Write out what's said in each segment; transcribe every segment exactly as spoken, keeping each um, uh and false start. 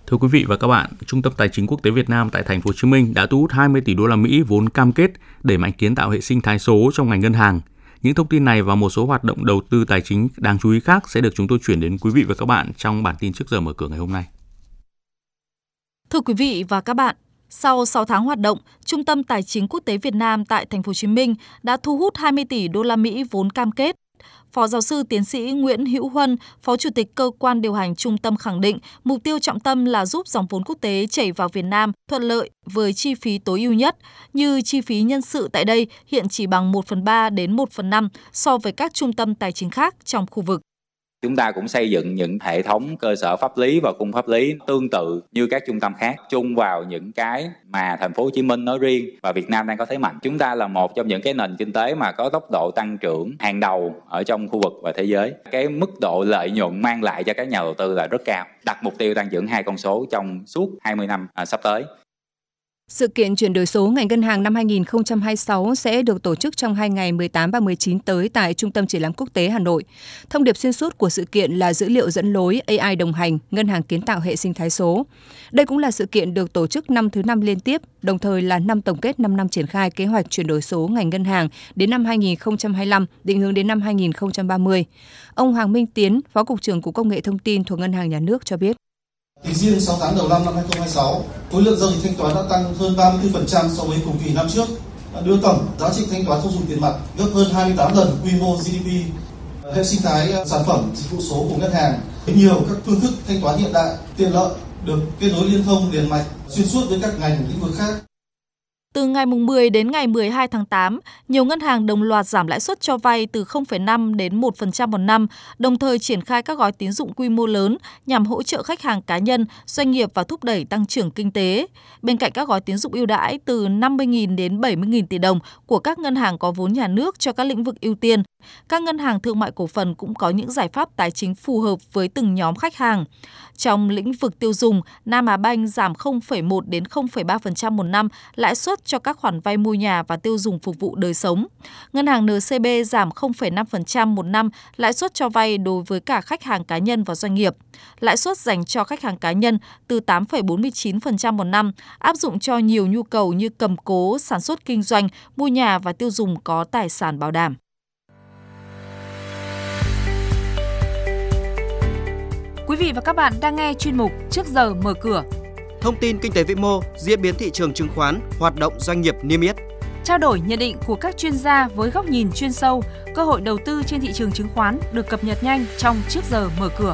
Thưa quý vị và các bạn, Trung tâm Tài chính Quốc tế Việt Nam tại thành phố Hồ Chí Minh đã thu hút hai mươi tỷ đô la Mỹ vốn cam kết đẩy mạnh kiến tạo hệ sinh thái số trong ngành ngân hàng. Những thông tin này và một số hoạt động đầu tư tài chính đáng chú ý khác sẽ được chúng tôi chuyển đến quý vị và các bạn trong bản tin trước giờ mở cửa ngày hôm nay. Thưa quý vị và các bạn, sau sáu tháng hoạt động, Trung tâm Tài chính Quốc tế Việt Nam tại thành phố Hồ Chí Minh đã thu hút hai mươi tỷ đô la Mỹ vốn cam kết. Phó giáo sư tiến sĩ Nguyễn Hữu Huân, Phó Chủ tịch Cơ quan điều hành trung tâm khẳng định, mục tiêu trọng tâm là giúp dòng vốn quốc tế chảy vào Việt Nam thuận lợi với chi phí tối ưu nhất, như chi phí nhân sự tại đây hiện chỉ bằng một phần ba đến một phần năm so với các trung tâm tài chính khác trong khu vực. Chúng ta cũng xây dựng những hệ thống cơ sở pháp lý và khung pháp lý tương tự như các trung tâm khác, chung vào những cái mà thành phố Hồ Chí Minh nói riêng và Việt Nam đang có thế mạnh. Chúng ta là một trong những cái nền kinh tế mà có tốc độ tăng trưởng hàng đầu ở trong khu vực và thế giới. Cái mức độ lợi nhuận mang lại cho các nhà đầu tư là rất cao. Đặt mục tiêu tăng trưởng hai con số trong suốt hai mươi năm à, sắp tới. Sự kiện chuyển đổi số ngành ngân hàng năm hai nghìn không trăm hai mươi sáu sẽ được tổ chức trong hai ngày mười tám và mười chín tới tại Trung tâm Triển lãm Quốc tế Hà Nội. Thông điệp xuyên suốt của sự kiện là dữ liệu dẫn lối, a i đồng hành, ngân hàng kiến tạo hệ sinh thái số. Đây cũng là sự kiện được tổ chức năm thứ năm liên tiếp, đồng thời là năm tổng kết năm năm triển khai kế hoạch chuyển đổi số ngành ngân hàng đến năm hai nghìn không trăm hai mươi lăm, định hướng đến năm hai nghìn không trăm ba mươi. Ông Hoàng Minh Tiến, Phó Cục trưởng Cục Công nghệ Thông tin thuộc Ngân hàng Nhà nước cho biết. Thì riêng sáu tháng đầu năm năm hai nghìn không trăm hai mươi sáu, khối lượng giao dịch thanh toán đã tăng hơn ba mươi tư phần trăm so với cùng kỳ năm trước, đưa tổng giá trị thanh toán không dùng tiền mặt gấp hơn hai mươi tám lần quy mô giê đê pê. Hệ sinh thái sản phẩm dịch vụ số của ngân hàng với nhiều các phương thức thanh toán hiện đại, tiện lợi, được kết nối liên thông liền mạch xuyên suốt với các ngành lĩnh vực khác. Từ ngày mười đến ngày mười hai tháng tám, nhiều ngân hàng đồng loạt giảm lãi suất cho vay từ không phẩy năm đến một phần trăm một năm, đồng thời triển khai các gói tín dụng quy mô lớn nhằm hỗ trợ khách hàng cá nhân, doanh nghiệp và thúc đẩy tăng trưởng kinh tế. Bên cạnh các gói tín dụng ưu đãi từ năm mươi nghìn đến bảy mươi nghìn tỷ đồng của các ngân hàng có vốn nhà nước cho các lĩnh vực ưu tiên, các ngân hàng thương mại cổ phần cũng có những giải pháp tài chính phù hợp với từng nhóm khách hàng. Trong lĩnh vực tiêu dùng, Nam Á Banh giảm không phẩy một đến không phẩy ba phần trăm một năm lãi suất cho các khoản vay mua nhà và tiêu dùng phục vụ đời sống. Ngân hàng en xê bê giảm không phẩy năm phần trăm một năm lãi suất cho vay đối với cả khách hàng cá nhân và doanh nghiệp. Lãi suất dành cho khách hàng cá nhân từ tám phẩy bốn mươi chín phần trăm một năm, áp dụng cho nhiều nhu cầu như cầm cố, sản xuất kinh doanh, mua nhà và tiêu dùng có tài sản bảo đảm. Quý vị và các bạn đang nghe chuyên mục Trước giờ mở cửa. Thông tin kinh tế vĩ mô, diễn biến thị trường chứng khoán, hoạt động doanh nghiệp niêm yết. Trao đổi nhận định của các chuyên gia với góc nhìn chuyên sâu, cơ hội đầu tư trên thị trường chứng khoán được cập nhật nhanh trong Trước giờ mở cửa.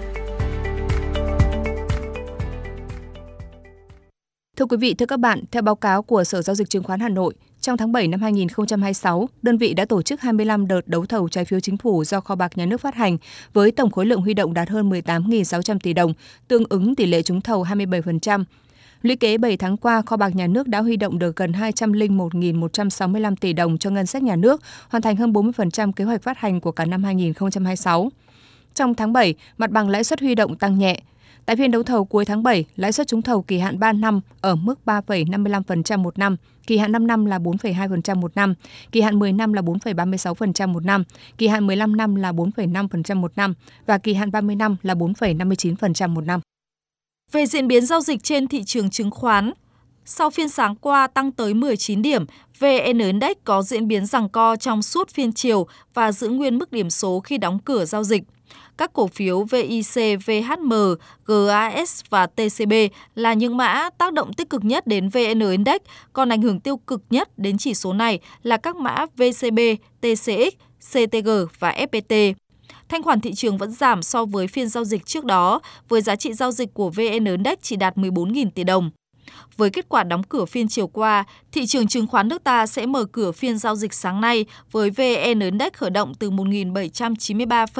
Thưa quý vị, thưa các bạn, theo báo cáo của Sở Giao dịch Chứng khoán Hà Nội, trong tháng bảy năm hai nghìn không trăm hai mươi sáu, đơn vị đã tổ chức hai mươi lăm đợt đấu thầu trái phiếu chính phủ do Kho bạc Nhà nước phát hành với tổng khối lượng huy động đạt hơn mười tám nghìn sáu trăm tỷ đồng, tương ứng tỷ lệ trúng thầu hai mươi bảy phần trăm. Lũy kế bảy tháng qua, Kho bạc Nhà nước đã huy động được gần hai trăm lẻ một nghìn một trăm sáu mươi lăm tỷ đồng cho ngân sách nhà nước, hoàn thành hơn bốn mươi phần trăm kế hoạch phát hành của cả năm hai nghìn không trăm hai mươi sáu. Trong tháng bảy, mặt bằng lãi suất huy động tăng nhẹ. Tại phiên đấu thầu cuối tháng bảy, lãi suất trúng thầu kỳ hạn ba năm ở mức ba phẩy năm mươi lăm phần trăm một năm, kỳ hạn năm năm là bốn phẩy hai phần trăm một năm, kỳ hạn mười năm là bốn phẩy ba mươi sáu phần trăm một năm, kỳ hạn mười lăm năm là bốn phẩy năm phần trăm một năm và kỳ hạn ba mươi năm là bốn phẩy năm mươi chín phần trăm một năm. Về diễn biến giao dịch trên thị trường chứng khoán, sau phiên sáng qua tăng tới mười chín điểm, vê en Index có diễn biến giằng co trong suốt phiên chiều và giữ nguyên mức điểm số khi đóng cửa giao dịch. Các cổ phiếu vê i xê, vê hát em, giê a ét và tê xê bê là những mã tác động tích cực nhất đến vê en Index, còn ảnh hưởng tiêu cực nhất đến chỉ số này là các mã vê xê bê, tê xê ích, xê tê giê và ép pê tê. Thanh khoản thị trường vẫn giảm so với phiên giao dịch trước đó, với giá trị giao dịch của vê en Index chỉ đạt mười bốn nghìn tỷ đồng. Với kết quả đóng cửa phiên chiều qua, thị trường chứng khoán nước ta sẽ mở cửa phiên giao dịch sáng nay với vê en Index khởi động từ một nghìn bảy trăm chín mươi ba